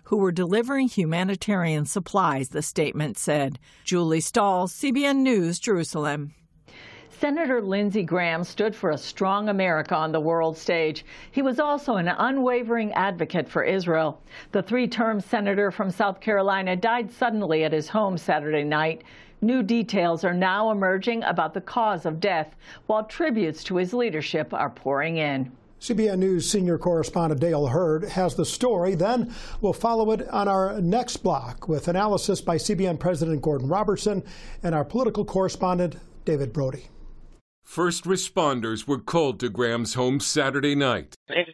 who were delivering humanitarian supplies, the statement said. Julie Stahl, CBN News, Jerusalem. Senator Lindsey Graham stood for a strong America on the world stage. He was also an unwavering advocate for Israel. The three-term senator from South Carolina died suddenly at his home Saturday night. New details are now emerging about the cause of death, while tributes to his leadership are pouring in. CBN News senior correspondent Dale Hurd has the story. Then we'll follow it on our next block with analysis by CBN President Gordon Robertson and our political correspondent David Brody. First responders were called to Graham's home Saturday night.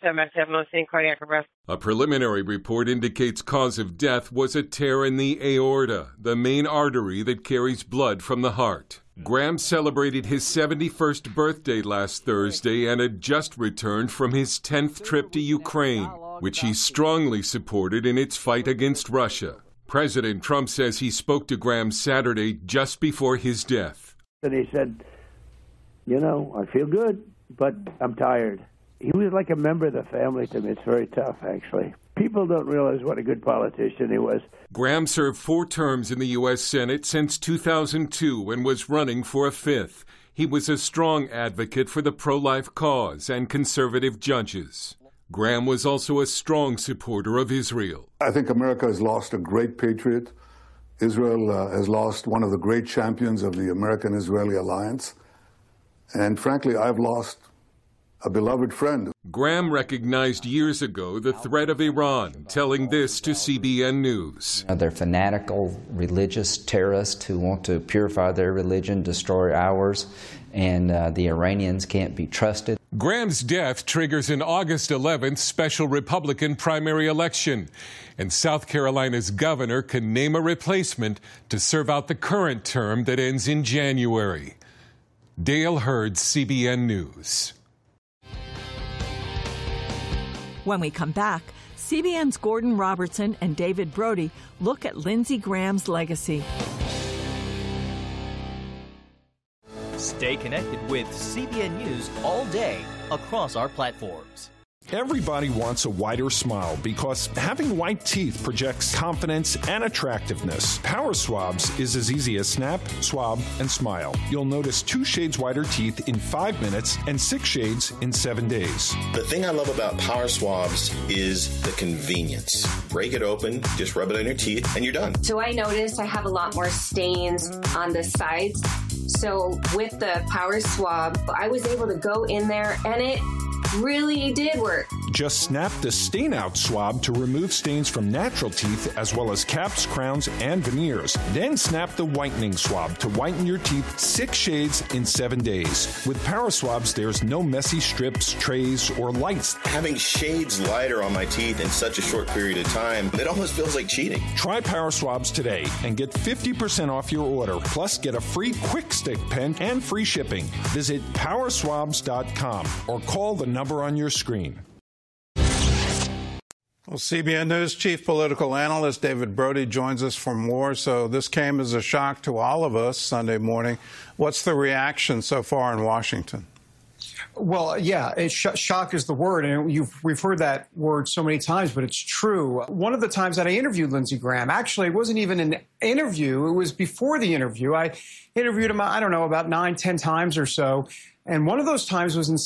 Cardiac arrest. A preliminary report indicates cause of death was a tear in the aorta, the main artery that carries blood from the heart. Graham celebrated his 71st birthday last Thursday and had just returned from his 10th trip to Ukraine, which he strongly supported in its fight against Russia. President Trump says he spoke to Graham Saturday just before his death. And he said, "You know, I feel good, but I'm tired." He was like a member of the family to me. It's very tough, actually. People don't realize what a good politician he was. Graham served 4 terms in the U.S. Senate since 2002 and was running for a 5th. He was a strong advocate for the pro-life cause and conservative judges. Graham was also a strong supporter of Israel. I think America has lost a great patriot. Israel has lost one of the great champions of the American-Israeli alliance. And frankly, I've lost a beloved friend. Graham recognized years ago the threat of Iran, telling this to CBN News. They're fanatical religious terrorists who want to purify their religion, destroy ours, and the Iranians can't be trusted. Graham's death triggers an August 11th special Republican primary election, and South Carolina's governor can name a replacement to serve out the current term that ends in January. Dale Hurd, CBN News. When we come back, CBN's Gordon Robertson and David Brody look at Lindsey Graham's legacy. Stay connected with CBN News all day across our platforms. Everybody wants a whiter smile because having white teeth projects confidence and attractiveness. Power Swabs is as easy as snap, swab, and smile. You'll notice 2 shades whiter teeth in 5 minutes and 6 shades in 7 days. The thing I love about Power Swabs is the convenience. Break it open, just rub it on your teeth, and you're done. So I noticed I have a lot more stains on the sides. So with the Power Swab, I was able to go in there and it really did work. Just snap the stain out swab to remove stains from natural teeth as well as caps, crowns, and veneers. Then snap the whitening swab to whiten your teeth 6 shades in 7 days. With Power Swabs, there's no messy strips, trays, or lights. Having shades lighter on my teeth in such a short period of time, it almost feels like cheating. Try Power Swabs today and get 50% off your order. Plus, get a free Quick Stick pen and free shipping. Visit powerswabs.com or call the number on your screen. Well, CBN News chief political analyst David Brody joins us for more. So this came as a shock to all of us Sunday morning. What's the reaction so far in Washington? Well, yeah, shock is the word, and we've heard that word so many times, but it's true. One of the times that I interviewed Lindsey Graham, actually, it wasn't even an interview. It was before the interview. I interviewed him, I don't know, about 9-10 times or so. And one of those times was in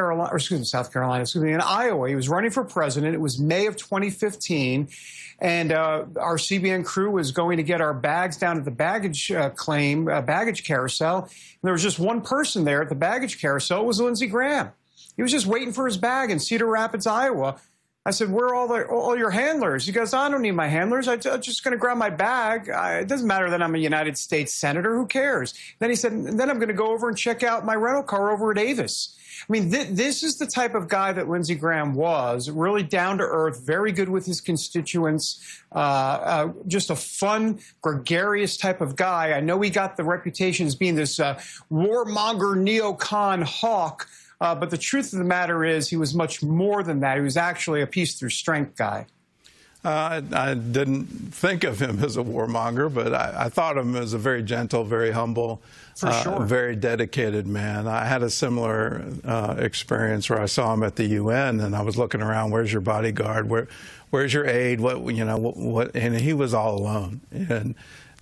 in Iowa. He was running for president. It was May of 2015. And our CBN crew was going to get our bags down at the baggage baggage carousel. And there was just one person there at the baggage carousel. It was Lindsey Graham. He was just waiting for his bag in Cedar Rapids, Iowa. I said, "Where are all your handlers?" He goes, "I don't need my handlers. I'm just going to grab my bag. It doesn't matter that I'm a United States senator. Who cares?" Then he said, "Then I'm going to go over and check out my rental car over at Avis." I mean, this is the type of guy that Lindsey Graham was, really down to earth, very good with his constituents, just a fun, gregarious type of guy. I know he got the reputation as being this warmonger neocon hawk. But the truth of the matter is he was much more than that. He was actually a peace through strength guy. I didn't think of him as a warmonger, but I thought of him as a very gentle, very humble, very dedicated man. I had a similar experience where I saw him at the UN, and I was looking around. Where's your bodyguard? Where's your aide? What? And he was all alone. And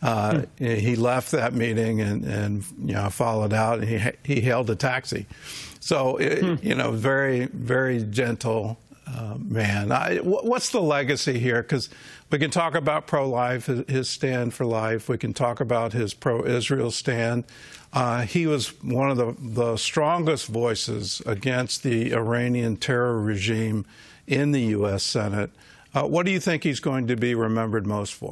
he left that meeting and followed out. And he hailed a taxi. So very, very gentle. Man, what's the legacy here? Because we can talk about pro-life, his stand for life. We can talk about his pro-Israel stand. He was one of the strongest voices against the Iranian terror regime in the U.S. Senate. What do you think he's going to be remembered most for?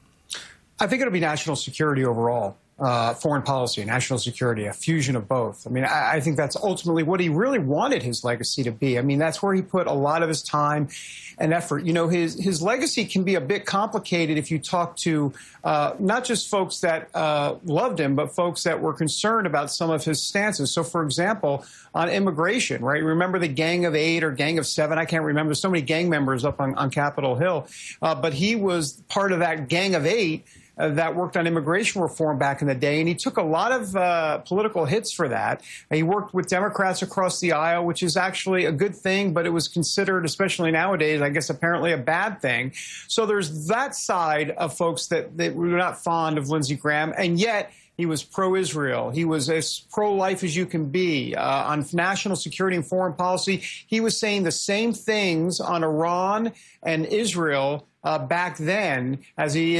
I think it'll be national security overall. Foreign policy, national security, a fusion of both. I mean, I think that's ultimately what he really wanted his legacy to be. I mean, that's where he put a lot of his time and effort. His legacy can be a bit complicated if you talk to not just folks that loved him, but folks that were concerned about some of his stances. So, for example, on immigration, right? Remember the Gang of 8 or Gang of 7? I can't remember. So many gang members up on Capitol Hill. But he was part of that Gang of 8 that worked on immigration reform back in the day, and he took a lot of political hits for that. He worked with Democrats across the aisle, which is actually a good thing, but it was considered, especially nowadays, I guess apparently a bad thing. So there's that side of folks that were not fond of Lindsey Graham, and yet he was pro-Israel. He was as pro-life as you can be. On national security and foreign policy, he was saying the same things on Iran and Israel back then as he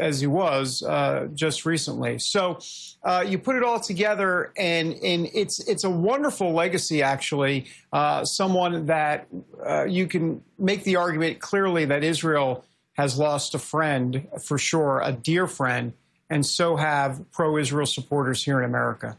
was just recently. So you put it all together, and it's a wonderful legacy, actually. Someone that you can make the argument clearly that Israel has lost a friend, for sure, a dear friend, and so have pro-Israel supporters here in America.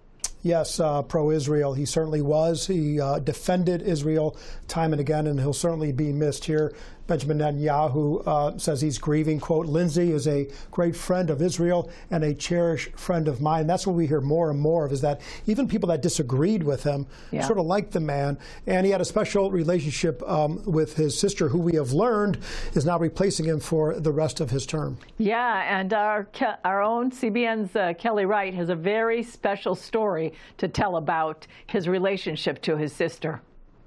Yes, pro-Israel. He certainly was. He defended Israel time and again, and he'll certainly be missed here. Benjamin Netanyahu says he's grieving. Quote, Lindsey is a great friend of Israel and a cherished friend of mine. That's what we hear more and more of, is that even people that disagreed with him sort of liked the man. And he had a special relationship with his sister, who we have learned is now replacing him for the rest of his term. Yeah, and our own CBN's Kelly Wright has a very special story to tell about his relationship to his sister.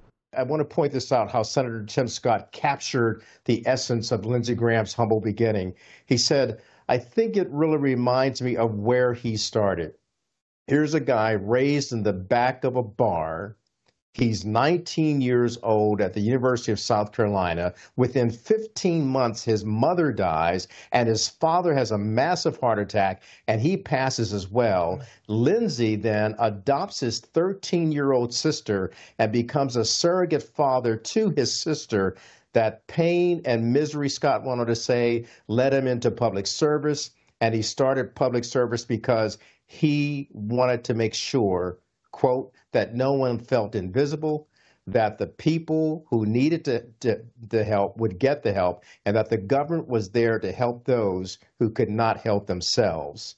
I want to point this out, how Senator Tim Scott captured the essence of Lindsey Graham's humble beginning. He said, I think it really reminds me of where he started. Here's a guy raised in the back of a bar. He's 19 years old at the University of South Carolina. Within 15 months, his mother dies, and his father has a massive heart attack, and he passes as well. Lindsey then adopts his 13-year-old sister and becomes a surrogate father to his sister. That pain and misery, Scott wanted to say, led him into public service, and he started public service because he wanted to make sure, quote, that no one felt invisible, that the people who needed the help would get the help, and that the government was there to help those who could not help themselves.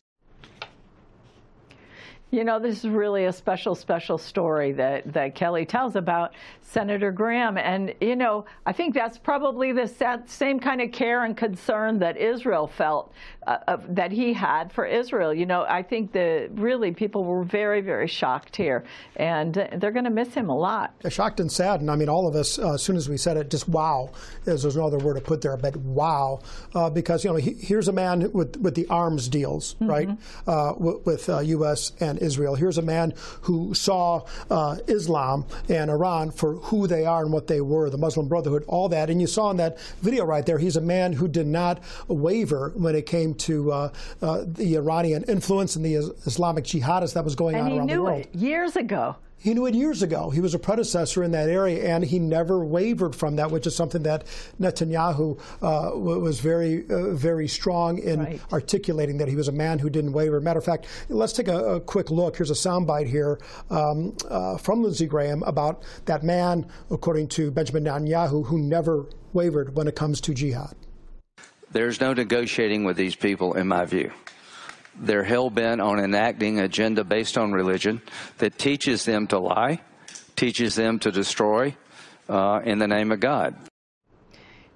You know, this is really a special story that Kelly tells about Senator Graham. And, you know, I think that's probably the same kind of care and concern that Israel felt that he had for Israel. You know, I think really people were very, very shocked here. And they're going to miss him a lot. Shocked and saddened. I mean, all of us, as soon as we said it, just wow. There's no other word to put there, but wow. Because, you know, here's a man with the arms deals, right, with U.S. and Israel. Here's a man who saw Islam and Iran for who they are and what they were, the Muslim Brotherhood, all that. And you saw in that video right there, he's a man who did not waver when it came to the Iranian influence and the Islamic jihadists that was going on around the world. And he knew it years ago. He knew it years ago. He was a predecessor in that area, and he never wavered from that, which is something that Netanyahu was very, very strong in articulating, that he was a man who didn't waver. Matter of fact, let's take a quick look. Here's a soundbite here from Lindsey Graham about that man, according to Benjamin Netanyahu, who never wavered when it comes to jihad. There's no negotiating with these people, in my view. They're hell-bent on enacting an agenda based on religion that teaches them to lie, teaches them to destroy in the name of God.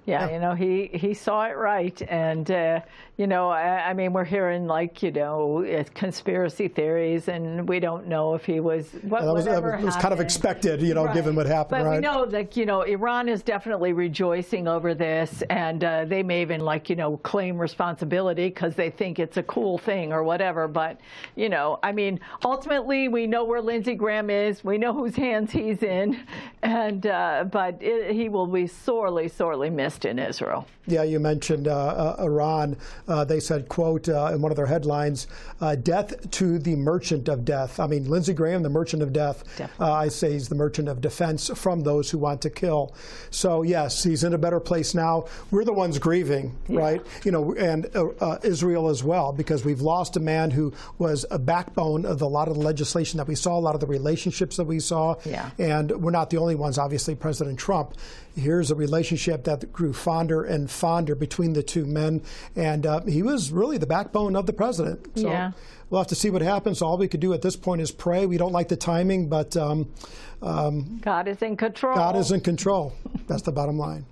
Yeah, you know, he saw it right. And, you know, I mean, we're hearing, like, you know, conspiracy theories, and we don't know if he was, whatever it was kind of expected, you know, given what happened, but right? we know that, you know, Iran is definitely rejoicing over this, and they may even, like, you know, claim responsibility because they think it's a cool thing or whatever. But, you know, I mean, ultimately, we know where Lindsey Graham is. We know whose hands he's in. And but he will be sorely, sorely missed in Israel. Yeah, you mentioned Iran. They said, quote, in one of their headlines, death to the merchant of death. I mean, Lindsey Graham, the merchant of death. I say he's the merchant of defense from those who want to kill. So, yes, he's in a better place now. We're the ones grieving, right? You know, and Israel as well, because we've lost a man who was a backbone of a lot of the legislation that we saw, a lot of the relationships that we saw. And we're not the only ones, obviously, President Trump. Here's a relationship that grew fonder and fonder between the two men, and he was really the backbone of the president. So we'll have to see what happens. All we could do at this point is pray. We don't like the timing, but God is in control. God is in control. That's the bottom line.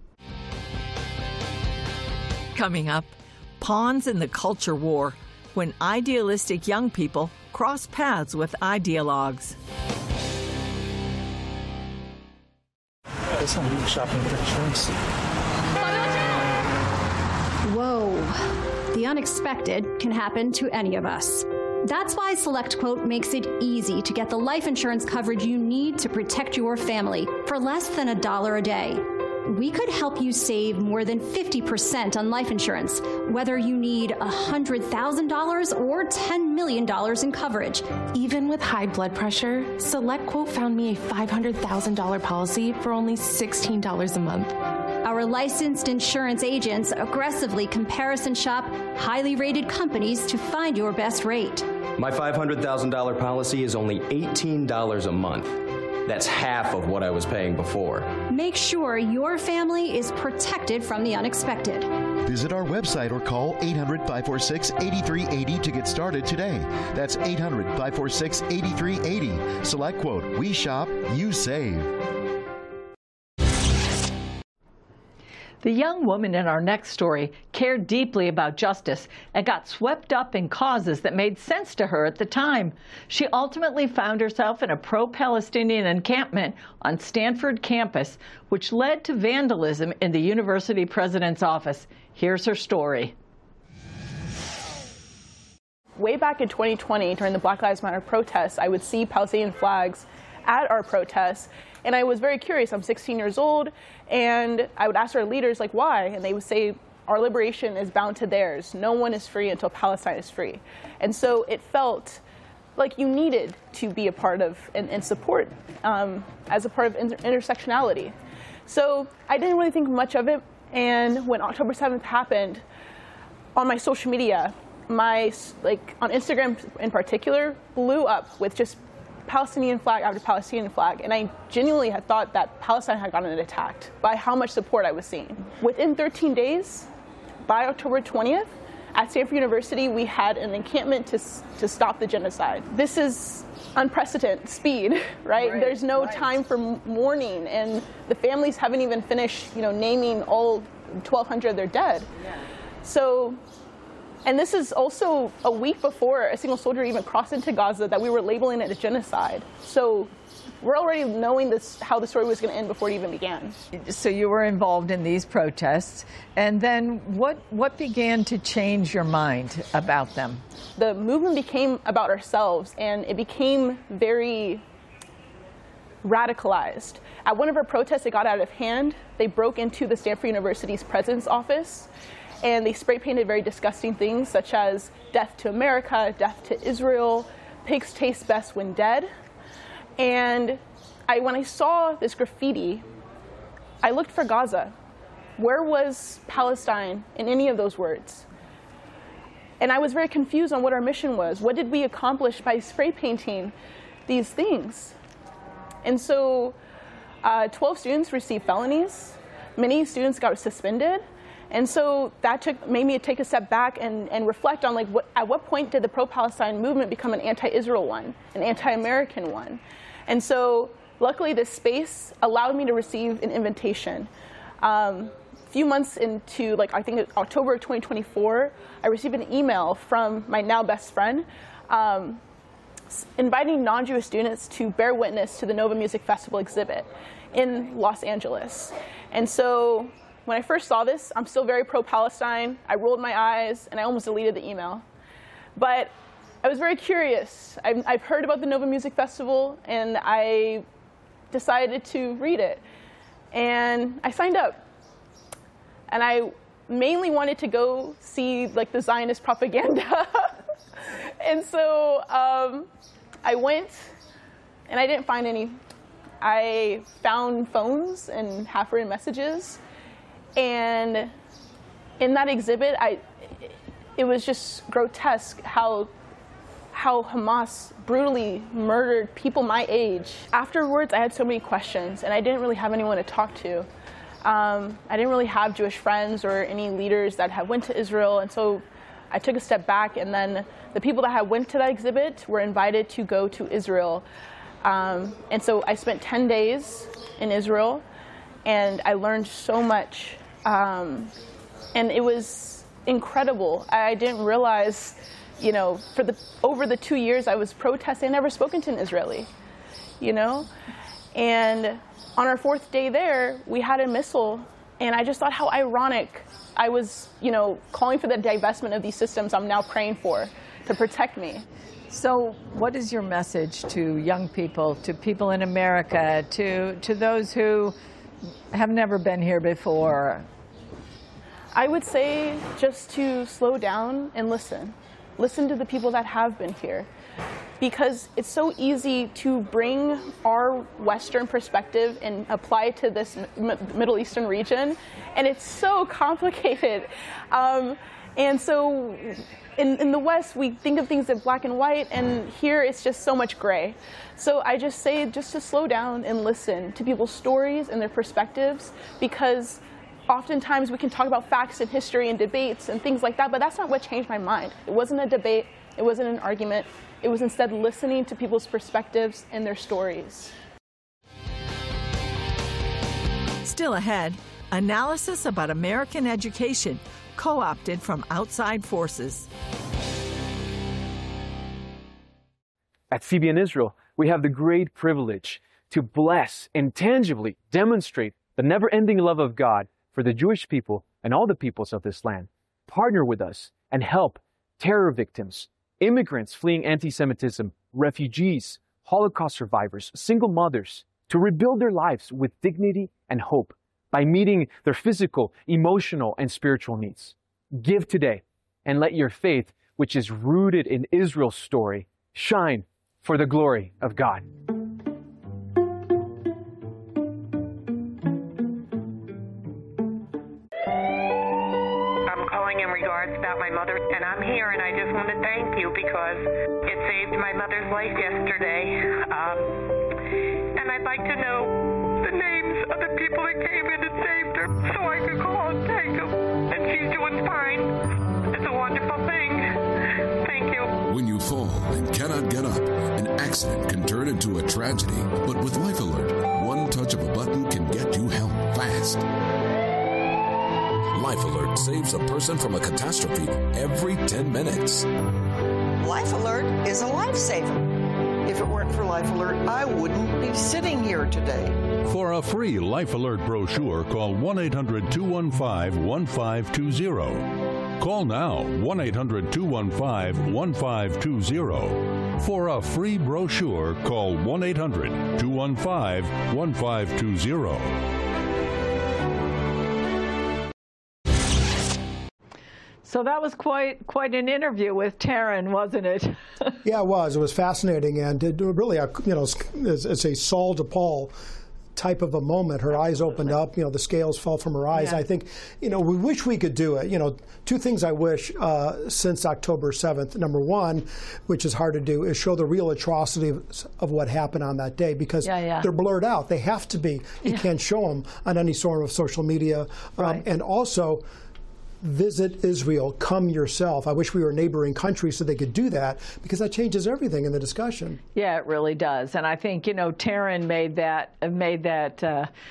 Coming up, pawns in the culture war, when idealistic young people cross paths with ideologues. Shopping for insurance. Whoa. The unexpected can happen to any of us. That's why SelectQuote makes it easy to get the life insurance coverage you need to protect your family for less than $1 a day. We could help you save more than 50% on life insurance, whether you need $100,000 or $10 million in coverage. Even with high blood pressure, SelectQuote found me a $500,000 policy for only $16 a month. Our licensed insurance agents aggressively comparison shop highly rated companies to find your best rate. My $500,000 policy is only $18 a month. That's half of what I was paying before. Make sure your family is protected from the unexpected. Visit our website or call 800-546-8380 to get started today. That's 800-546-8380. SelectQuote. We shop, you save. The young woman in our next story cared deeply about justice and got swept up in causes that made sense to her at the time. She ultimately found herself in a pro-Palestinian encampment on Stanford campus, which led to vandalism in the university president's office. Here's her story. Way back in 2020, during the Black Lives Matter protests, I would see Palestinian flags at our protests. And I was very curious. I'm 16 years old, and I would ask our leaders, like, why? And they would say, our liberation is bound to theirs. No one is free until Palestine is free. And so it felt like you needed to be a part of and support as a part of intersectionality. So I didn't really think much of it. And when October 7th happened, on my social media, on Instagram in particular, blew up with just Palestinian flag after Palestinian flag, and I genuinely had thought that Palestine had gotten attacked by how much support I was seeing. Within 13 days, by October 20th, at Stanford University, we had an encampment to stop the genocide. This is unprecedented speed, right? There's no time for mourning, and the families haven't even finished, naming all 1,200 of their dead. So. And this is also a week before a single soldier even crossed into Gaza that we were labeling it a genocide. So we're already knowing how the story was going to end before it even began. So you were involved in these protests. And then what began to change your mind about them? The movement became about ourselves, and it became very radicalized. At one of our protests, it got out of hand. They broke into the Stanford University's president's office, and they spray painted very disgusting things such as death to America, death to Israel, pigs taste best when dead. And when I saw this graffiti, I looked for Gaza. Where was Palestine in any of those words? And I was very confused on what our mission was. What did we accomplish by spray painting these things? And so 12 students received felonies. Many students got suspended. And so that made me take a step back and reflect on at what point did the pro-Palestine movement become an anti-Israel one, an anti-American one? And so luckily this space allowed me to receive an invitation few months into, like, I think October of 2024, I received an email from my now best friend inviting non-Jewish students to bear witness to the Nova Music Festival exhibit in Los Angeles. And so when I first saw this, I'm still very pro-Palestine. I rolled my eyes and I almost deleted the email. But I was very curious. I've heard about the Nova Music Festival and I decided to read it. And I signed up. And I mainly wanted to go see, like, the Zionist propaganda. And so I went, and I didn't find any. I found phones and half-written messages. And in that exhibit, it was just grotesque how Hamas brutally murdered people my age. Afterwards, I had so many questions, and I didn't really have anyone to talk to. I didn't really have Jewish friends or any leaders that had went to Israel, and so I took a step back, and then the people that had went to that exhibit were invited to go to Israel. And so I spent 10 days in Israel, and I learned so much, and it was incredible. I didn't realize, you know, over the 2 years I was protesting, I never spoken to an Israeli, you know? And on our 4th day there, we had a missile, and I just thought how ironic. I was, you know, calling for the divestment of these systems I'm now praying for to protect me. So what is your message to young people, to people in America, to those who have never been here before? I would say just to slow down and listen. Listen to the people that have been here. Because it's so easy to bring our Western perspective and apply it to this Middle Eastern region, and it's so complicated. And so in the West, we think of things in black and white, and here it's just so much gray. So I just say just to slow down and listen to people's stories and their perspectives, because oftentimes we can talk about facts and history and debates and things like that, but that's not what changed my mind. It wasn't a debate. It wasn't an argument. It was instead listening to people's perspectives and their stories. Still ahead, analysis about American education co-opted from outside forces. At CBN Israel, we have the great privilege to bless and tangibly demonstrate the never-ending love of God for the Jewish people and all the peoples of this land. Partner with us and help terror victims, immigrants fleeing anti-Semitism, refugees, Holocaust survivors, single mothers, to rebuild their lives with dignity and hope by meeting their physical, emotional, and spiritual needs. Give today and let your faith, which is rooted in Israel's story, shine for the glory of God. In regards about my mother, and I'm here, and I just want to thank you because it saved my mother's life yesterday. And I'd like to know the names of the people that came in and saved her so I could call and thank them. And she's doing fine. It's a wonderful thing. Thank you. When you fall and cannot get up, an accident can turn into a tragedy. But with Life Alert, one touch of a button can get you help fast. Life Alert saves a person from a catastrophe every 10 minutes. Life Alert is a lifesaver. If it weren't for Life Alert, I wouldn't be sitting here today. For a free Life Alert brochure, call 1-800-215-1520. Call now, 1-800-215-1520. For a free brochure, call 1-800-215-1520. So that was quite an interview with Taryn, wasn't it? Yeah, it was. It was fascinating, and it really, you know, it's a Saul to Paul type of a moment. Her eyes opened up. You know, the scales fell from her eyes. Yeah. I think, you know, we wish we could do it. You know, two things I wish since October 7th. Number one, which is hard to do, is show the real atrocity of what happened on that day, because they're blurred out. They have to be. You can't show them on any sort of social media, and also. Visit Israel, come yourself. I wish we were neighboring countries so they could do that, because that changes everything in the discussion. Yeah, it really does. And I think, you know, Taryn made that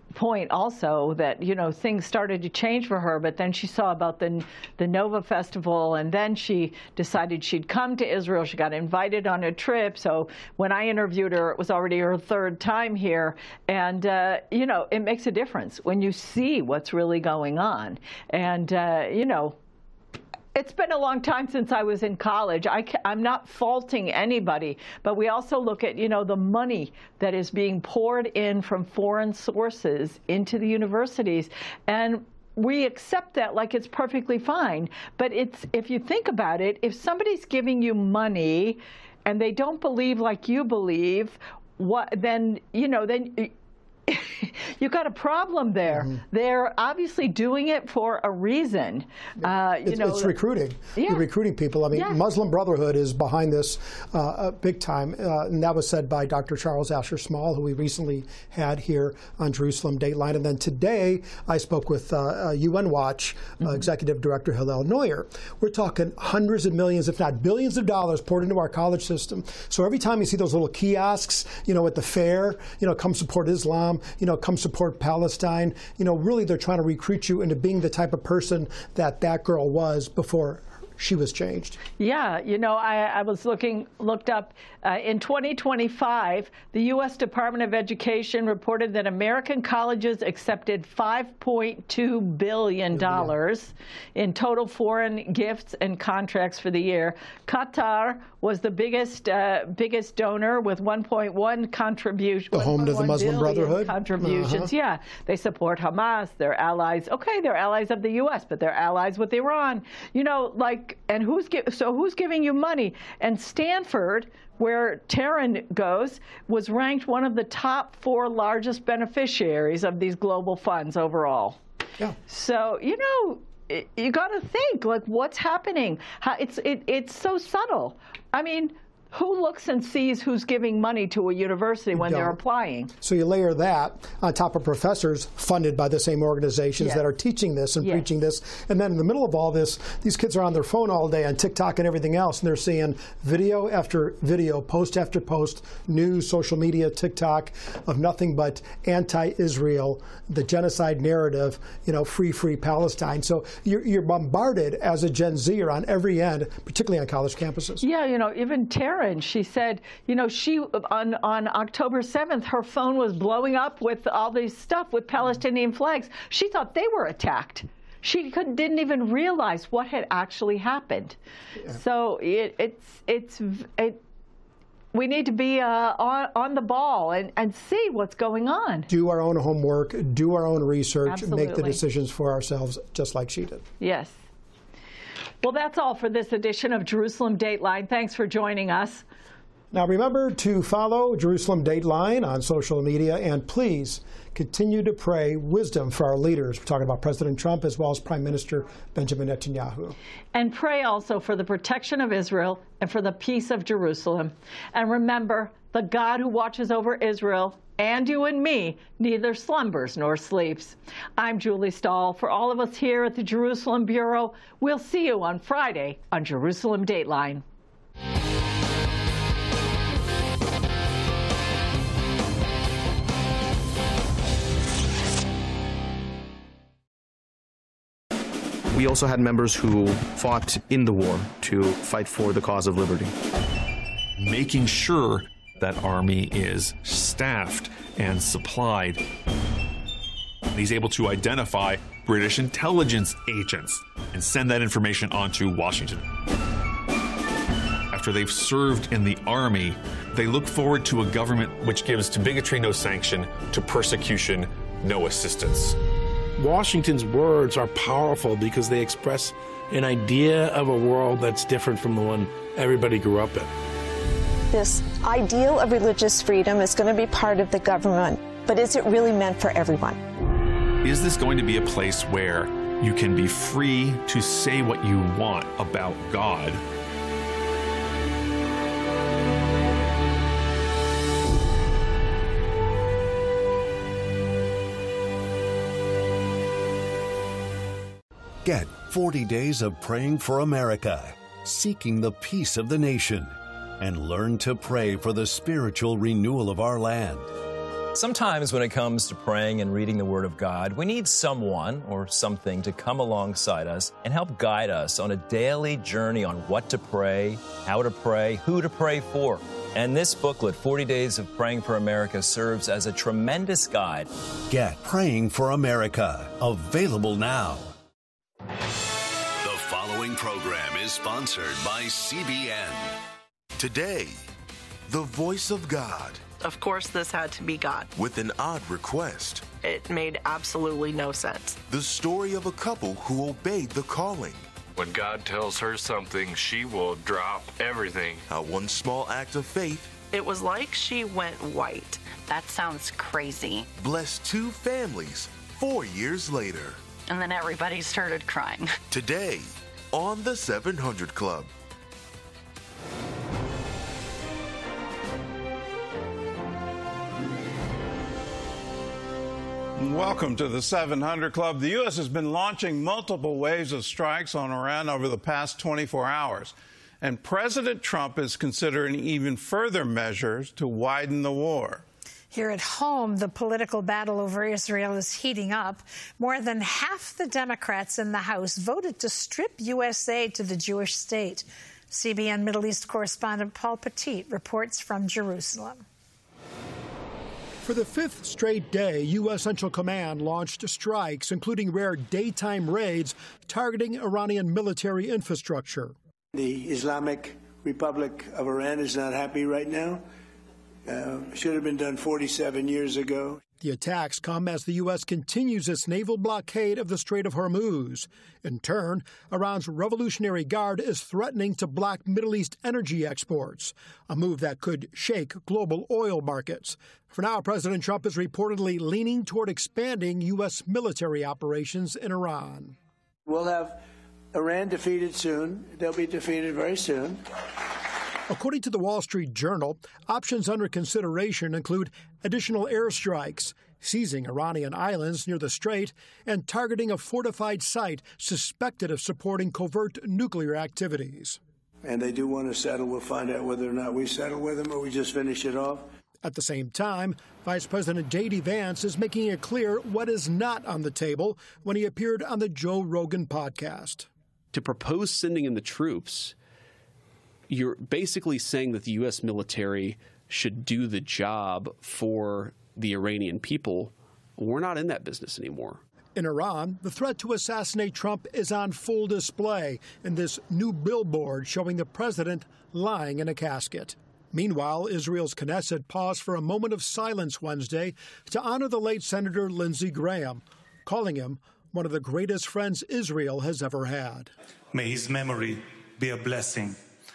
point also that, you know, things started to change for her, but then she saw about the Nova Festival, and then she decided she'd come to Israel. She got invited on a trip. So when I interviewed her, it was already her third time here. And, you know, it makes a difference when you see what's really going on. And, you know, it's been a long time since I was in college. I'm not faulting anybody, but we also look at, you know, the money that is being poured in from foreign sources into the universities, and we accept that like it's perfectly fine. But it's, if you think about it, if somebody's giving you money and they don't believe like you believe, then, you know, then you've got a problem there. Mm-hmm. They're obviously doing it for a reason. It's recruiting. Yeah. You're recruiting people. I mean, yeah. Muslim Brotherhood is behind this big time. And that was said by Dr. Charles Asher Small, who we recently had here on Jerusalem Dateline. And then today, I spoke with UN Watch Executive Director Hillel Neuer. We're talking hundreds of millions, if not billions of dollars poured into our college system. So every time you see those little kiosks, you know, at the fair, you know, come support Islam, you know, come support Palestine. You know, really they're trying to recruit you into being the type of person that girl was before she was changed. Yeah, you know, I was looked up in 2025, the U.S. Department of Education reported that American colleges accepted $5.2 billion in total foreign gifts and contracts for the year. Qatar was the biggest donor with 1.1 contribution. The home to the Muslim Brotherhood contributions. Yeah, they support Hamas. They're allies. Okay, they're allies of the U.S., but they're allies with Iran. You know, like, and who's giving you money? And Stanford, where Taryn goes, was ranked one of the top 4 largest beneficiaries of these global funds overall. Yeah. So, you know, you got to think, like, what's happening? It's so subtle. I mean, who looks and sees who's giving money to a university when they're applying? So you layer that on top of professors funded by the same organizations that are teaching this and preaching this. And then in the middle of all this, these kids are on their phone all day on TikTok and everything else, and they're seeing video after video, post after post, news, social media, TikTok, of nothing but anti-Israel, the genocide narrative, you know, free Palestine. So you're bombarded as a Gen Zer on every end, particularly on college campuses. Yeah, you know, even Taryn, she said, you know, she on October 7th, her phone was blowing up with all this stuff with Palestinian flags. She thought they were attacked. She didn't even realize what had actually happened. Yeah. So we need to be on the ball and see what's going on. Do our own homework, do our own research, Absolutely. Make the decisions for ourselves, just like she did. Yes. Well, that's all for this edition of Jerusalem Dateline. Thanks for joining us. Now, remember to follow Jerusalem Dateline on social media, and please continue to pray wisdom for our leaders. We're talking about President Trump as well as Prime Minister Benjamin Netanyahu. And pray also for the protection of Israel and for the peace of Jerusalem. And remember, the God who watches over Israel and you and me neither slumbers nor sleeps. I'm Julie Stahl. For all of us here at the Jerusalem Bureau, we'll see you on Friday on Jerusalem Dateline. We also had members who fought in the war to fight for the cause of liberty. Making sure that army is staffed and supplied. He's able to identify British intelligence agents and send that information on to Washington. After they've served in the army, they look forward to a government which gives to bigotry no sanction, to persecution no assistance. Washington's words are powerful because they express an idea of a world that's different from the one everybody grew up in. This ideal of religious freedom is going to be part of the government, but is it really meant for everyone? Is this going to be a place where you can be free to say what you want about God? Get 40 days of praying for America, seeking the peace of the nation, and learn to pray for the spiritual renewal of our land. Sometimes when it comes to praying and reading the Word of God, we need someone or something to come alongside us and help guide us on a daily journey on what to pray, how to pray, who to pray for. And this booklet, 40 Days of Praying for America, serves as a tremendous guide. Get Praying for America, available now. The following program is sponsored by CBN. Today, the voice of God. Of course, this had to be God. With an odd request. It made absolutely no sense. The story of a couple who obeyed the calling. When God tells her something, she will drop everything. How one small act of faith. It was like she went white. That sounds crazy. Blessed two families 4 years later. And then everybody started crying. Today, on the 700 Club. Welcome to the 700 Club. The U.S. has been launching multiple waves of strikes on Iran over the past 24 hours. And President Trump is considering even further measures to widen the war. Here at home, the political battle over Israel is heating up. More than half the Democrats in the House voted to strip U.S. aid to the Jewish state. CBN Middle East correspondent Paul Petit reports from Jerusalem. For the fifth straight day, U.S. Central Command launched strikes, including rare daytime raids targeting Iranian military infrastructure. The Islamic Republic of Iran is not happy right now. Should have been done 47 years ago. The attacks come as the U.S. continues its naval blockade of the Strait of Hormuz. In turn, Iran's Revolutionary Guard is threatening to block Middle East energy exports, a move that could shake global oil markets. For now, President Trump is reportedly leaning toward expanding U.S. military operations in Iran. We'll have Iran defeated soon. They'll be defeated very soon. According to the Wall Street Journal, options under consideration include additional airstrikes, seizing Iranian islands near the strait, and targeting a fortified site suspected of supporting covert nuclear activities. And they do want to settle. We'll find out whether or not we settle with them or we just finish it off. At the same time, Vice President J.D. Vance is making it clear what is not on the table when he appeared on the Joe Rogan podcast. To propose sending in the troops, you're basically saying that the U.S. military should do the job for the Iranian people. We're not in that business anymore. In Iran, the threat to assassinate Trump is on full display in this new billboard showing the president lying in a casket. Meanwhile, Israel's Knesset paused for a moment of silence Wednesday to honor the late Senator Lindsey Graham, calling him one of the greatest friends Israel has ever had. May his memory be a blessing.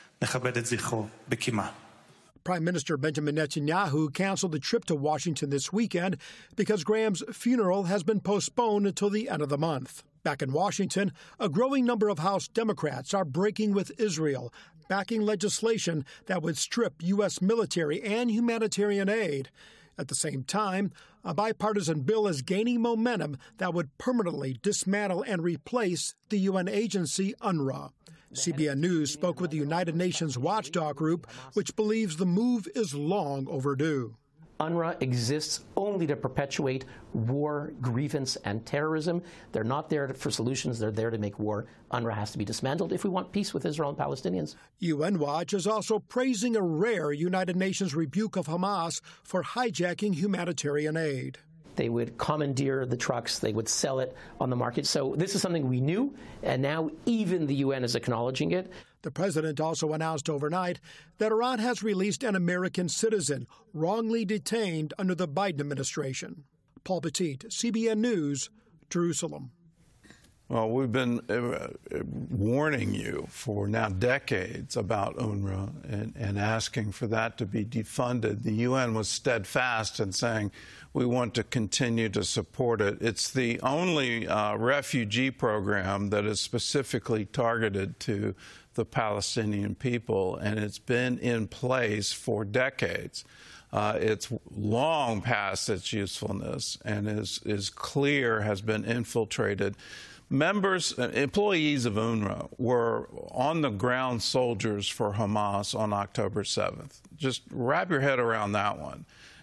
Prime Minister Benjamin Netanyahu canceled the trip to Washington this weekend because Graham's funeral has been postponed until the end of the month. Back in Washington, a growing number of House Democrats are breaking with Israel, backing legislation that would strip U.S. military and humanitarian aid. At the same time, a bipartisan bill is gaining momentum that would permanently dismantle and replace the UN agency UNRWA. CBN News spoke with the United Nations watchdog group, which believes the move is long overdue. UNRWA exists only to perpetuate war, grievance, and terrorism. They're not there for solutions. They're there to make war. UNRWA has to be dismantled if we want peace with Israel and Palestinians. UN Watch is also praising a rare United Nations rebuke of Hamas for hijacking humanitarian aid. They would commandeer the trucks. They would sell it on the market. So this is something we knew, and now even the UN is acknowledging it. The president also announced overnight that Iran has released an American citizen wrongly detained under the Biden administration. Paul Petit, CBN News, Jerusalem. Well, we've been warning you for now decades about UNRWA and asking for that to be defunded. The UN was steadfast in saying we want to continue to support it. It's the only refugee program that is specifically targeted to the Palestinian people, and it's been in place for decades. It's long past its usefulness and is clear has been infiltrated. Employees of UNRWA were on-the-ground soldiers for Hamas on October 7th. Just wrap your head around that one.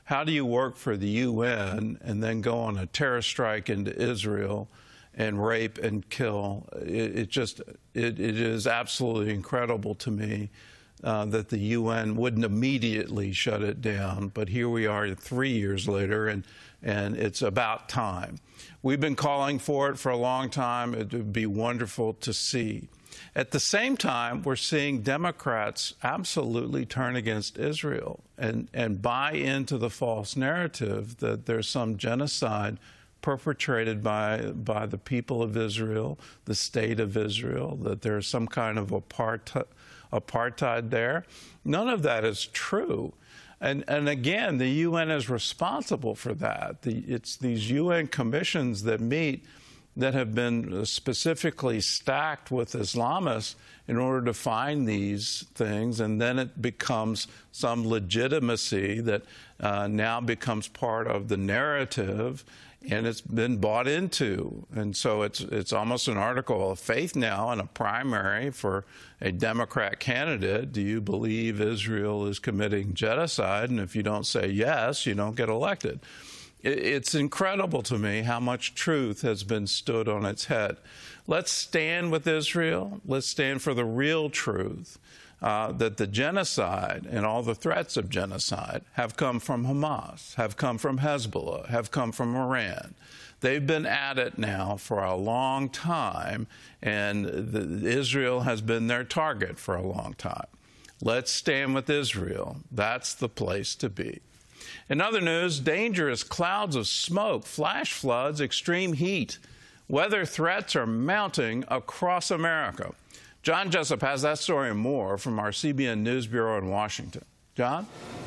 How do you work for the UN and then go on a terror strike into Israel and rape and kill? It is absolutely incredible to me that the UN wouldn't immediately shut it down. But here we are 3 years later, and it's about time. We've been calling for it for a long time. It would be wonderful to see. At the same time, we're seeing Democrats absolutely turn against Israel and buy into the false narrative that there's some genocide perpetrated by the people of Israel, the state of Israel, that there's some kind of apartheid there. None of that is true. And again, the UN is responsible for that. It's these UN commissions that meet that have been specifically stacked with Islamists in order to find these things, and then it becomes some legitimacy that now becomes part of the narrative, and it's been bought into. And so it's almost an article of faith now in a primary for a Democrat candidate. Do you believe Israel is committing genocide? And if you don't say yes, you don't get elected. It's incredible to me how much truth has been stood on its head. Let's stand with Israel. Let's stand for the real truth, that the genocide and all the threats of genocide have come from Hamas, have come from Hezbollah, have come from Iran. They've been at it now for a long time, and Israel has been their target for a long time. Let's stand with Israel. That's the place to be. In other news, dangerous clouds of smoke, flash floods, extreme heat. Weather threats are mounting across America. John Jessup has that story and more from our CBN News Bureau in Washington. John?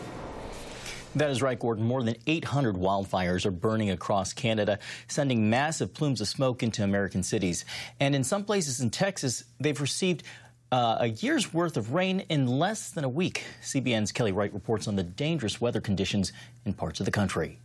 That is right, Gordon. More than 800 wildfires are burning across Canada, sending massive plumes of smoke into American cities. And in some places in Texas, they've received a year's worth of rain in less than a week. CBN's Kelly Wright reports on the dangerous weather conditions in parts of the country.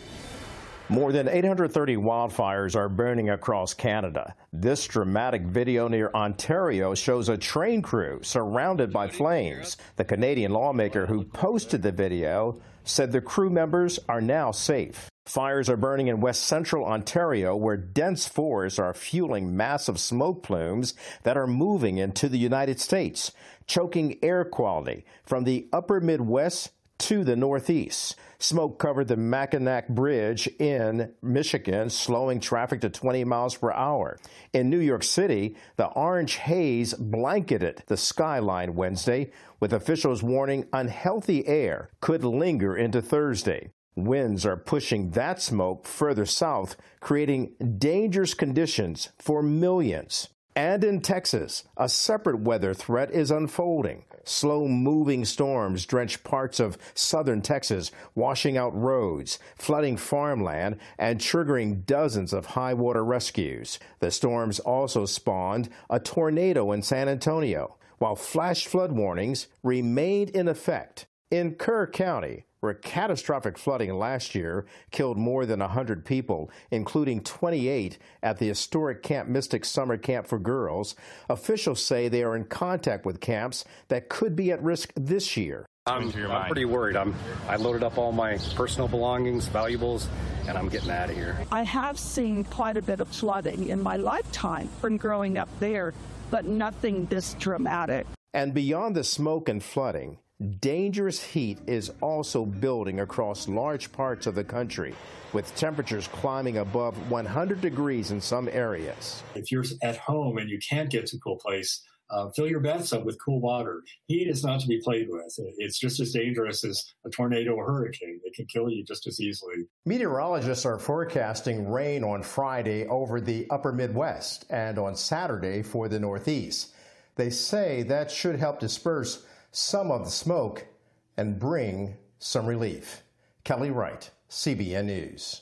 More than 830 wildfires are burning across Canada. This dramatic video near Ontario shows a train crew surrounded by flames. The Canadian lawmaker who posted the video said the crew members are now safe. Fires are burning in west central Ontario, where dense forests are fueling massive smoke plumes that are moving into the United States, choking air quality from the upper Midwest to the Northeast. Smoke covered the Mackinac Bridge in Michigan, slowing traffic to 20 miles per hour. In New York City, the orange haze blanketed the skyline Wednesday, with officials warning unhealthy air could linger into Thursday. Winds are pushing that smoke further south, creating dangerous conditions for millions. And in Texas, a separate weather threat is unfolding. Slow-moving storms drench parts of southern Texas, washing out roads, flooding farmland, and triggering dozens of high-water rescues. The storms also spawned a tornado in San Antonio, while flash flood warnings remained in effect. In Kerr County, where catastrophic flooding last year killed more than 100 people, including 28 at the historic Camp Mystic Summer Camp for Girls, officials say they are in contact with camps that could be at risk this year. I'm pretty worried. I loaded up all my personal belongings, valuables, and I'm getting out of here. I have seen quite a bit of flooding in my lifetime from growing up there, but nothing this dramatic. And beyond the smoke and flooding, dangerous heat is also building across large parts of the country, with temperatures climbing above 100 degrees in some areas. If you're at home and you can't get to a cool place, fill your bathtub with cool water. Heat is not to be played with. It's just as dangerous as a tornado or hurricane. It can kill you just as easily. Meteorologists are forecasting rain on Friday over the upper Midwest and on Saturday for the Northeast. They say that should help disperse some of the smoke and bring some relief. Kelly Wright, CBN News.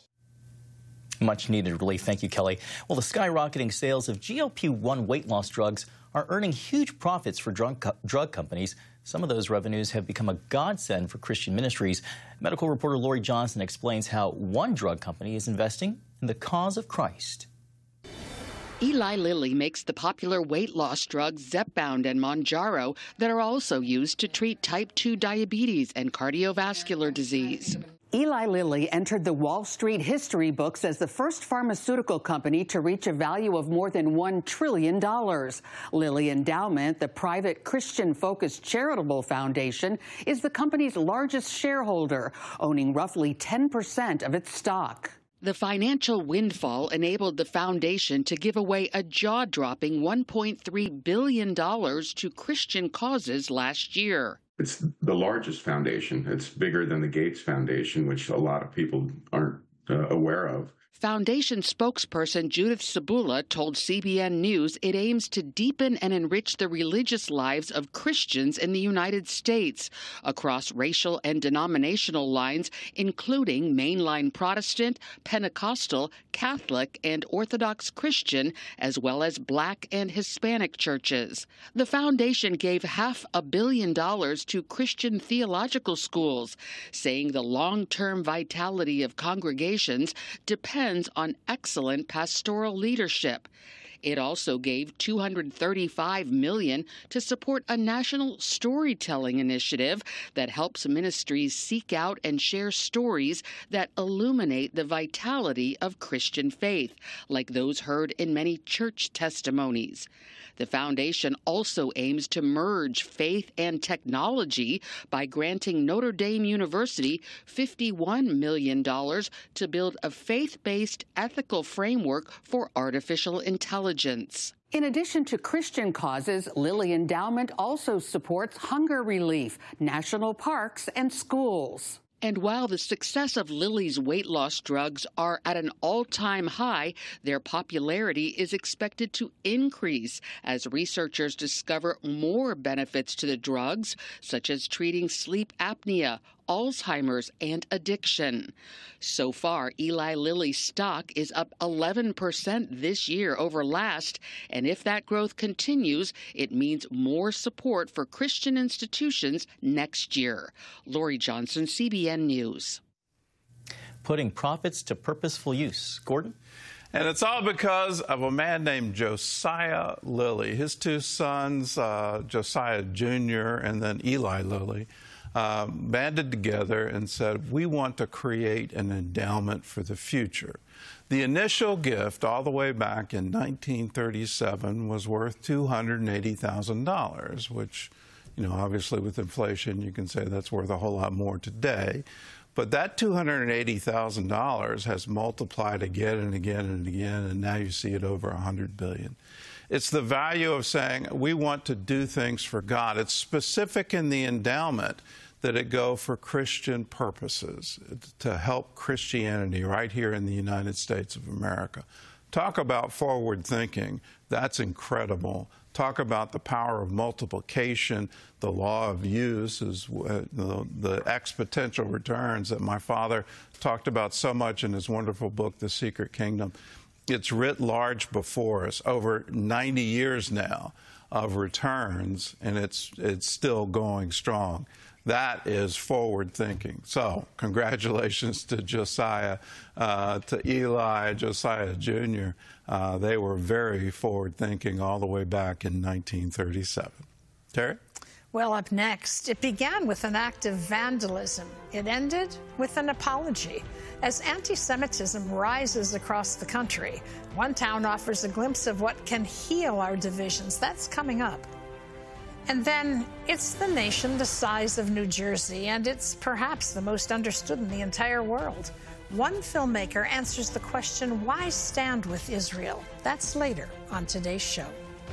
Much needed relief. Thank you, Kelly. Well, the skyrocketing sales of GLP-1 weight loss drugs are earning huge profits for drug companies. Some of those revenues have become a godsend for Christian ministries. Medical reporter Lori Johnson explains how one drug company is investing in the cause of Christ. Eli Lilly makes the popular weight loss drugs Zepbound and Mounjaro that are also used to treat type 2 diabetes and cardiovascular disease. Eli Lilly entered the Wall Street history books as the first pharmaceutical company to reach a value of more than $1 trillion. Lilly Endowment, the private Christian-focused charitable foundation, is the company's largest shareholder, owning roughly 10% of its stock. The financial windfall enabled the foundation to give away a jaw-dropping $1.3 billion to Christian causes last year. It's the largest foundation. It's bigger than the Gates Foundation, which a lot of people aren't aware of. Foundation spokesperson Judith Sabula told CBN News it aims to deepen and enrich the religious lives of Christians in the United States across racial and denominational lines, including mainline Protestant, Pentecostal, Catholic, and Orthodox Christian, as well as Black and Hispanic churches. The foundation gave $500 million to Christian theological schools, saying the long-term vitality of congregations depends on excellent pastoral leadership. It also gave $235 million to support a national storytelling initiative that helps ministries seek out and share stories that illuminate the vitality of Christian faith, like those heard in many church testimonies. The foundation also aims to merge faith and technology by granting Notre Dame University $51 million to build a faith-based ethical framework for artificial intelligence. In addition to Christian causes, Lilly Endowment also supports hunger relief, national parks, and schools. And while the success of Lilly's weight loss drugs are at an all-time high, their popularity is expected to increase as researchers discover more benefits to the drugs, such as treating sleep apnea, Alzheimer's, and addiction. So far, Eli Lilly's stock is up 11% this year over last, and if that growth continues, it means more support for Christian institutions next year. Lori Johnson, CBN News. Putting profits to purposeful use. Gordon? And it's all because of a man named Josiah Lilly. His two sons, Josiah Jr. and then Eli Lilly, banded together and said, we want to create an endowment for the future. The initial gift, all the way back in 1937, was worth $280,000, which, obviously with inflation, you can say that's worth a whole lot more today. But that $280,000 has multiplied again and again and again, and now you see it over $100 billion. It's the value of saying we want to do things for God. It's specific in the endowment that it go for Christian purposes, to help Christianity right here in the United States of America. Talk about forward thinking. That's incredible. Talk about the power of multiplication. The law of use is the exponential returns that my father talked about so much in his wonderful book, The Secret Kingdom. It's writ large before us, over 90 years now of returns, and it's still going strong. That is forward thinking. So congratulations to Josiah, to Eli, Josiah Jr. They were very forward thinking all the way back in 1937. Terry? Well, up next, it began with an act of vandalism. It ended with an apology. As anti-Semitism rises across the country, one town offers a glimpse of what can heal our divisions. That's coming up. And then it's the nation the size of New Jersey, and it's perhaps the most understood in the entire world. One filmmaker answers the question, why stand with Israel? That's later on today's show.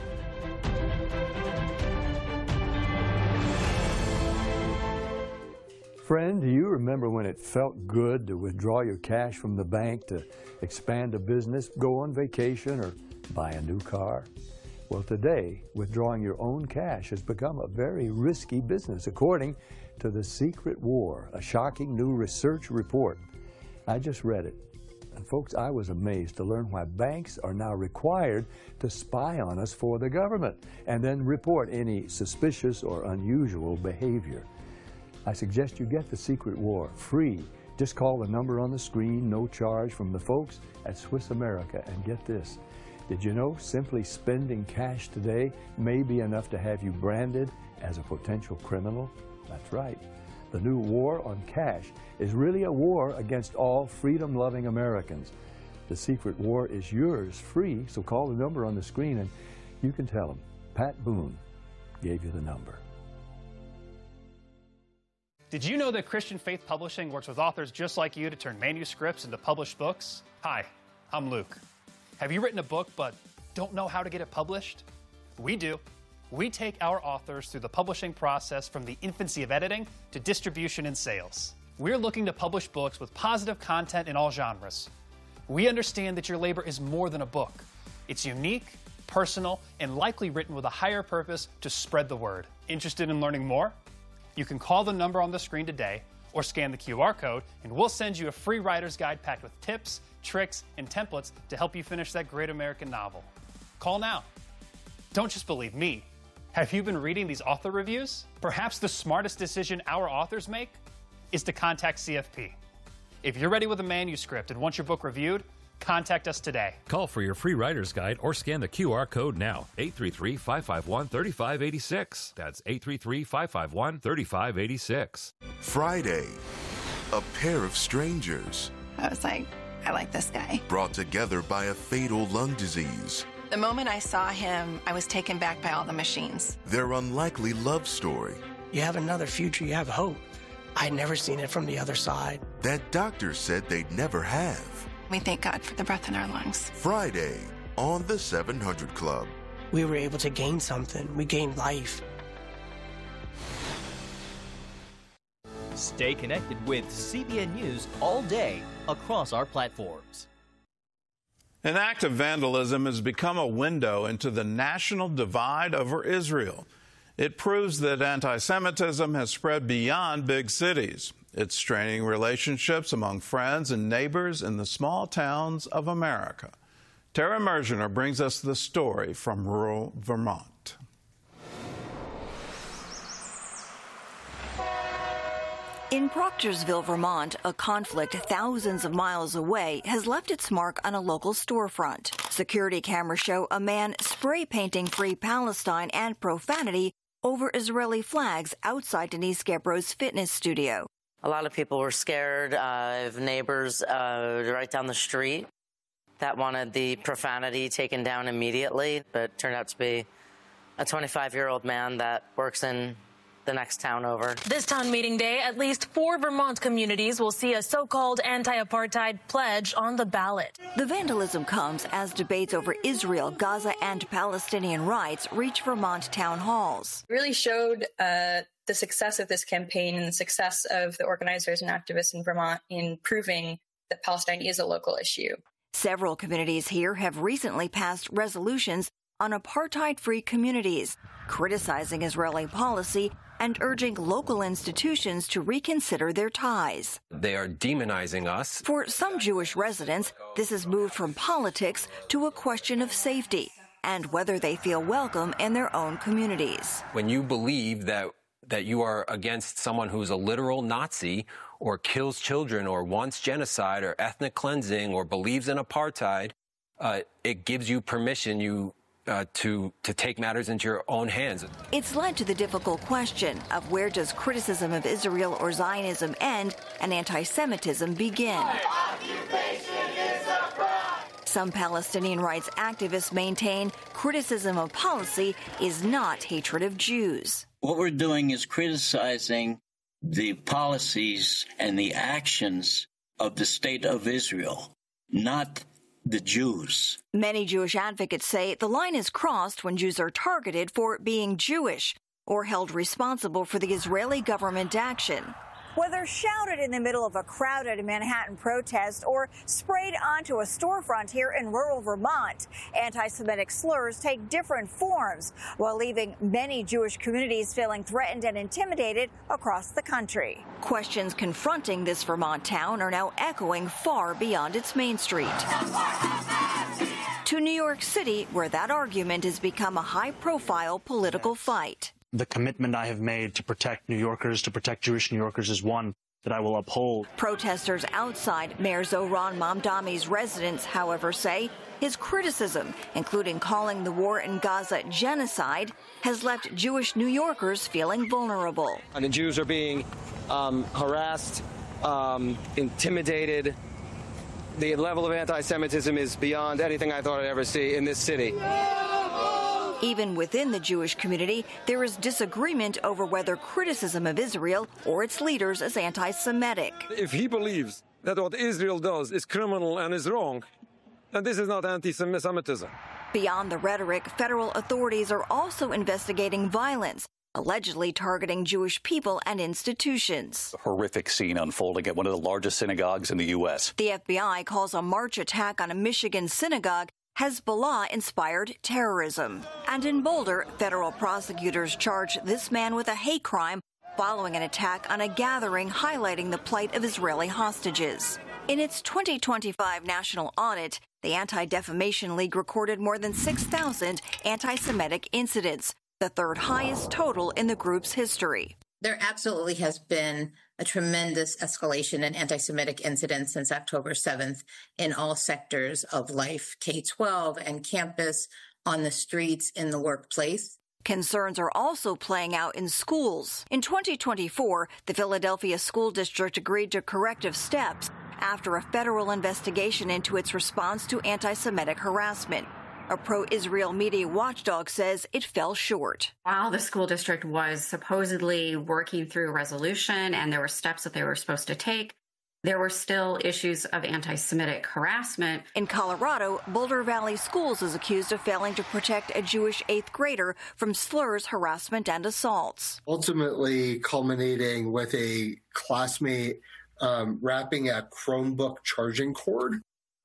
Friend, do you remember when it felt good to withdraw your cash from the bank to expand a business, go on vacation, or buy a new car? Well, today, withdrawing your own cash has become a very risky business, according to The Secret War, a shocking new research report. I just read it. And folks, I was amazed to learn why banks are now required to spy on us for the government and then report any suspicious or unusual behavior. I suggest you get The Secret War free. Just call the number on the screen, no charge, from the folks at Swiss America, and get this. Did you know simply spending cash today may be enough to have you branded as a potential criminal? That's right. The new war on cash is really a war against all freedom-loving Americans. The secret war is yours, free, so call the number on the screen and you can tell them. Pat Boone gave you the number. Did you know that Christian Faith Publishing works with authors just like you to turn manuscripts into published books? Hi, I'm Luke. Have you written a book but don't know how to get it published? We do. We take our authors through the publishing process from the infancy of editing to distribution and sales. We're looking to publish books with positive content in all genres. We understand that your labor is more than a book. It's unique, personal, and likely written with a higher purpose to spread the word. Interested in learning more? You can call the number on the screen today or scan the QR code, and we'll send you a free writer's guide packed with tips, tricks, and templates to help you finish that great American novel. Call now. Don't just believe me. Have you been reading these author reviews? Perhaps the smartest decision our authors make is to contact CFP. If you're ready with a manuscript and want your book reviewed, contact us today. Call for your free writer's guide or scan the QR code now. 833-551-3586. That's 833-551-3586. Friday, a pair of strangers. I was like, I like this guy. Brought together by a fatal lung disease. The moment I saw him, I was taken back by all the machines. Their unlikely love story. You have another future, you have hope. I'd never seen it from the other side. That doctors said they'd never have. We thank God for the breath in our lungs. Friday on the 700 Club. We were able to gain something. We gained life. Stay connected with CBN News all day across our platforms. An act of vandalism has become a window into the national divide over Israel. It proves that anti-Semitism has spread beyond big cities. It's straining relationships among friends and neighbors in the small towns of America. Tara Mergener brings us the story from rural Vermont. In Proctorsville, Vermont, a conflict thousands of miles away has left its mark on a local storefront. Security cameras show a man spray painting Free Palestine and profanity over Israeli flags outside Denise Gebro's fitness studio. A lot of people were scared of neighbors right down the street that wanted the profanity taken down immediately, but it turned out to be a 25-year-old man that works in the next town over. This town meeting day, at least 4 Vermont communities will see a so-called anti-apartheid pledge on the ballot. The vandalism comes as debates over Israel, Gaza, and Palestinian rights reach Vermont town halls. It really showed the success of this campaign and the success of the organizers and activists in Vermont in proving that Palestine is a local issue. Several communities here have recently passed resolutions on apartheid-free communities, criticizing Israeli policy and urging local institutions to reconsider their ties. They are demonizing us. For some Jewish residents, this has moved from politics to a question of safety and whether they feel welcome in their own communities. When you believe that you are against someone who's a literal Nazi or kills children or wants genocide or ethnic cleansing or believes in apartheid, it gives you permission to take matters into your own hands. It's led to the difficult question of where does criticism of Israel or Zionism end and anti-Semitism begin? Some Palestinian rights activists maintain criticism of policy is not hatred of Jews. What we're doing is criticizing the policies and the actions of the state of Israel, not the Jews. Many Jewish advocates say the line is crossed when Jews are targeted for being Jewish or held responsible for the Israeli government action. Whether shouted in the middle of a crowded Manhattan protest or sprayed onto a storefront here in rural Vermont, anti-Semitic slurs take different forms, while leaving many Jewish communities feeling threatened and intimidated across the country. Questions confronting this Vermont town are now echoing far beyond its main street. To New York City, where that argument has become a high-profile political fight. The commitment I have made to protect New Yorkers, to protect Jewish New Yorkers, is one that I will uphold. Protesters outside Mayor Zohran Mamdani's residence, however, say His criticism, including calling the war in Gaza genocide, has left Jewish New Yorkers feeling vulnerable. And the Jews are being harassed, intimidated. The level of anti-Semitism is beyond anything I thought I'd ever see in this city. Even within the Jewish community, there is disagreement over whether criticism of Israel or its leaders is anti-Semitic. If he believes that what Israel does is criminal and is wrong, then this is not anti-Semitism. Beyond the rhetoric, federal authorities are also investigating violence, allegedly targeting Jewish people and institutions. A horrific scene unfolding at one of the largest synagogues in the U.S. The FBI calls a March attack on a Michigan synagogue Hezbollah-inspired terrorism. And in Boulder, federal prosecutors charged this man with a hate crime following an attack on a gathering highlighting the plight of Israeli hostages. In its 2025 national audit, the Anti-Defamation League recorded more than 6,000 anti-Semitic incidents, the third highest total in the group's history. There absolutely has been a tremendous escalation in anti-Semitic incidents since October 7th in all sectors of life, K-12 and campus, on the streets, in the workplace. Concerns are also playing out in schools. In 2024, the Philadelphia School District agreed to corrective steps after a federal investigation into its response to anti-Semitic harassment. A pro-Israel media watchdog says it fell short. While the school district was supposedly working through a resolution and there were steps that they were supposed to take, there were still issues of anti-Semitic harassment. In Colorado, Boulder Valley Schools is accused of failing to protect a Jewish 8th grader from slurs, harassment, and assaults. Ultimately culminating with a classmate wrapping a Chromebook charging cord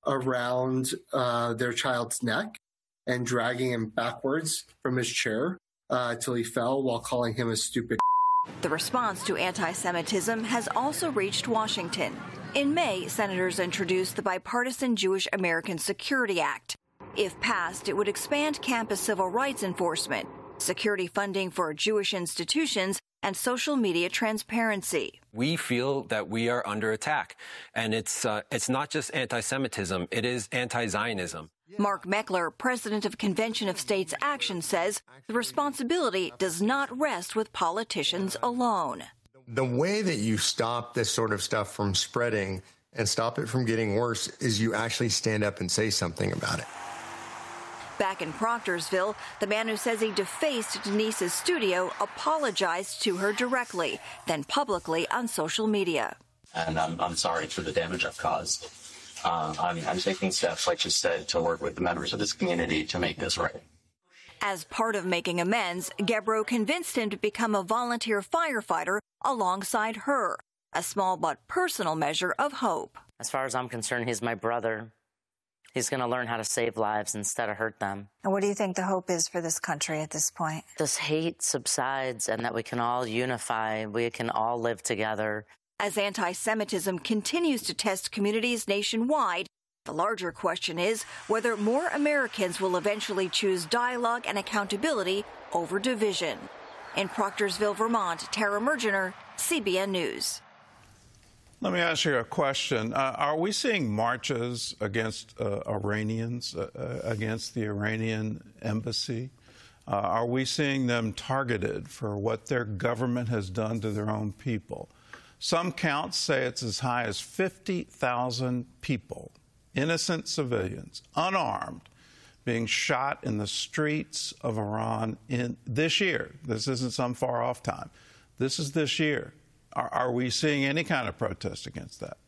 around their child's neck and dragging him backwards from his chair till he fell while calling him a stupid. The response to anti-Semitism has also reached Washington. In May, senators introduced the bipartisan Jewish American Security Act. If passed, it would expand campus civil rights enforcement, security funding for Jewish institutions, and social media transparency. We feel that we are under attack, and it's not just anti-Semitism, it is anti-Zionism. Mark Meckler, president of Convention of States Action, says the responsibility does not rest with politicians alone. The way that you stop this sort of stuff from spreading and stop it from getting worse is you actually stand up and say something about it. Back in Proctorsville, the man who says he defaced Denise's studio apologized to her directly, then publicly on social media. And I'm sorry for the damage I've caused. I'm taking steps, like you said, to work with the members of this community to make this right. As part of making amends, Gebro convinced him to become a volunteer firefighter alongside her, a small but personal measure of hope. As far as I'm concerned, he's my brother. He's going to learn how to save lives instead of hurt them. And what do you think the hope is for this country at this point? This hate subsides and that we can all unify, we can all live together. As anti-Semitism continues to test communities nationwide, the larger question is whether more Americans will eventually choose dialogue and accountability over division. In Proctorsville, Vermont, Tara Mergener, CBN News. Let me ask you a question. Are we seeing marches against Iranians, against the Iranian embassy? Are we seeing them targeted for what their government has done to their own people? Some counts say it's as high as 50,000 people, innocent civilians, unarmed, being shot in the streets of Iran in this year. This isn't some far-off time. This is this year. Are we seeing any kind of protest against that?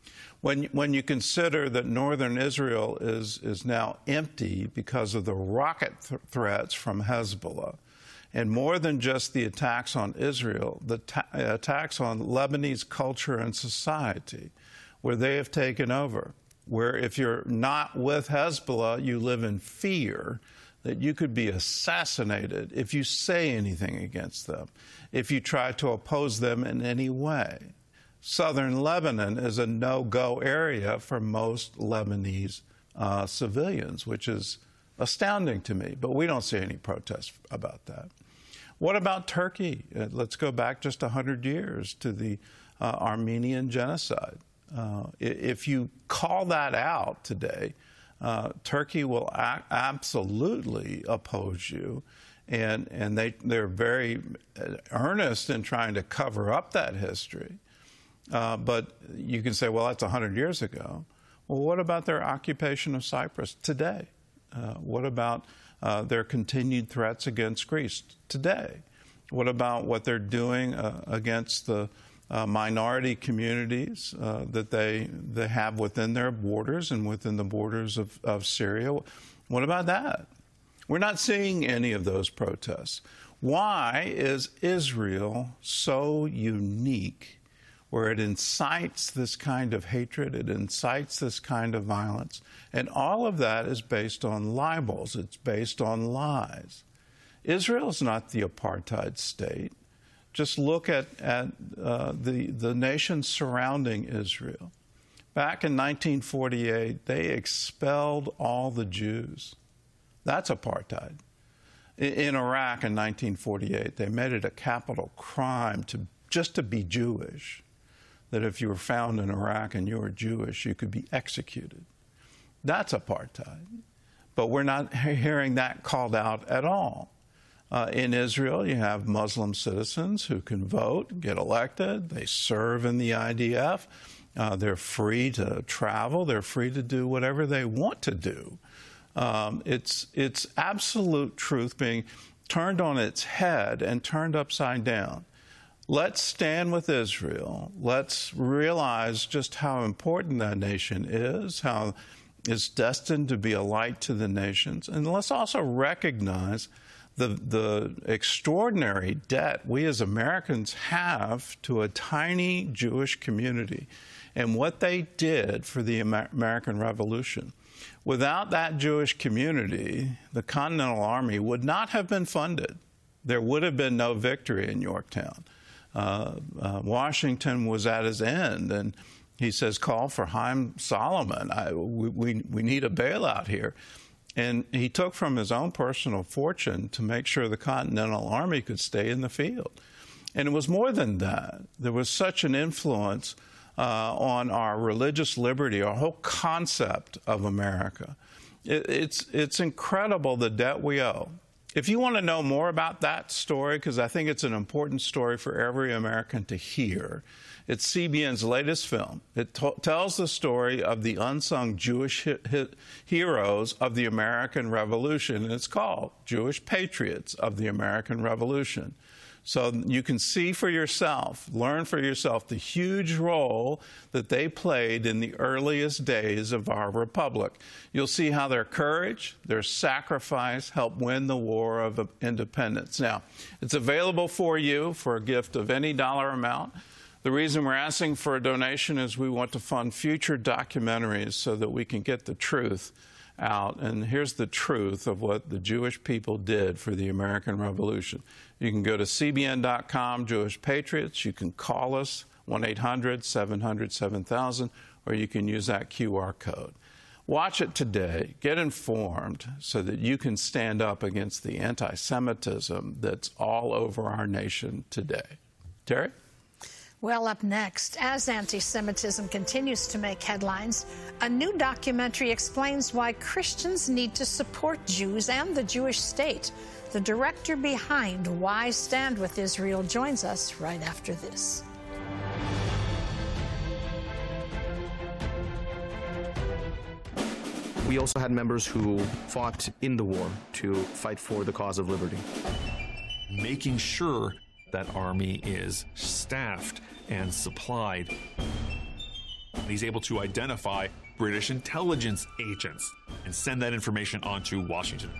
When you consider that northern Israel is now empty because of the rocket threats from Hezbollah, and more than just the attacks on Israel, the attacks on Lebanese culture and society, where they have taken over, where if you're not with Hezbollah, you live in fear that you could be assassinated if you say anything against them, if you try to oppose them in any way. Southern Lebanon is a no-go area for most Lebanese civilians, which is astounding to me, but we don't see any protests about that. What about Turkey? Let's go back just 100 years to the Armenian genocide. If you call that out today, Turkey will absolutely oppose you, and they're very earnest in trying to cover up that history. But you can say, well, that's 100 years ago. Well, what about their occupation of Cyprus today? What about their continued threats against Greece today? What about what they're doing against the minority communities that they have within their borders and within the borders of Syria? What about that? We're not seeing any of those protests. Why is Israel so unique, where it incites this kind of hatred, it incites this kind of violence? And all of that is based on libels. It's based on lies. Israel's not the apartheid state. Just look at the nations surrounding Israel. Back in 1948, they expelled all the Jews. That's apartheid. In Iraq in 1948, they made it a capital crime just to be Jewish, that if you were found in Iraq and you were Jewish, you could be executed. That's apartheid. But we're not hearing that called out at all. In Israel, you have Muslim citizens who can vote, get elected. They serve in the IDF. They're free to travel. They're free to do whatever they want to do. It's absolute truth being turned on its head and turned upside down. Let's stand with Israel. Let's realize just how important that nation is, how it's destined to be a light to the nations. And let's also recognize the extraordinary debt we as Americans have to a tiny Jewish community and what they did for the American Revolution. Without that Jewish community, the Continental Army would not have been funded. There would have been no victory in Yorktown. Washington was at his end, and he says, call for Haym Salomon. We need a bailout here. And he took from his own personal fortune to make sure the Continental Army could stay in the field. And it was more than that. There was such an influence on our religious liberty, our whole concept of America. It's incredible the debt we owe. If you want to know more about that story, because I think it's an important story for every American to hear, it's CBN's latest film. It tells the story of the unsung Jewish heroes of the American Revolution, and it's called Jewish Patriots of the American Revolution. So you can see for yourself, learn for yourself the huge role that they played in the earliest days of our republic. You'll see how their courage, their sacrifice helped win the War of Independence. Now, it's available for you for a gift of any dollar amount. The reason we're asking for a donation is we want to fund future documentaries so that we can get the truth out. And here's the truth of what the Jewish people did for the American Revolution. You can go to cbn.com, Jewish Patriots. You can call us, 1-800-700-7000, or you can use that QR code. Watch it today. Get informed so that you can stand up against the anti-Semitism that's all over our nation today. Terry? Well, up next, as anti-Semitism continues to make headlines, a new documentary explains why Christians need to support Jews and the Jewish state. The director behind Why Stand With Israel joins us right after this. We also had members who fought in the war to fight for the cause of liberty. Making sure that army is staffed and supplied. He's able to identify British intelligence agents and send that information on to Washington.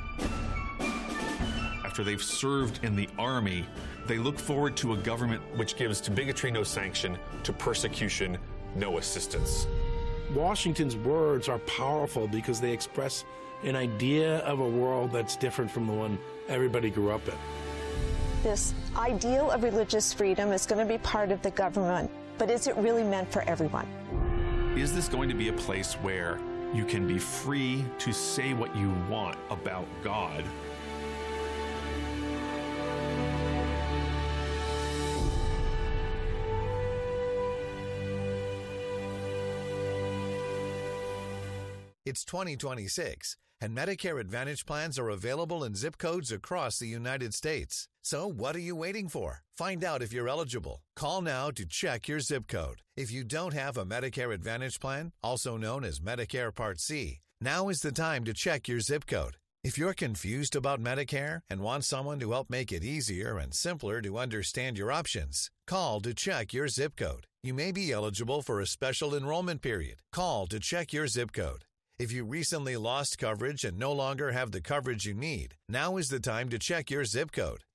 After they've served in the army, they look forward to a government which gives to bigotry no sanction, to persecution no assistance. Washington's words are powerful because they express an idea of a world that's different from the one everybody grew up in. This ideal of religious freedom is going to be part of the government, but is it really meant for everyone? Is this going to be a place where you can be free to say what you want about God? It's 2026, and Medicare Advantage plans are available in zip codes across the United States. So what are you waiting for? Find out if you're eligible. Call now to check your zip code. If you don't have a Medicare Advantage plan, also known as Medicare Part C, now is the time to check your zip code. If you're confused about Medicare and want someone to help make it easier and simpler to understand your options, call to check your zip code. You may be eligible for a special enrollment period. Call to check your zip code. If you recently lost coverage and no longer have the coverage you need, now is the time to check your zip code.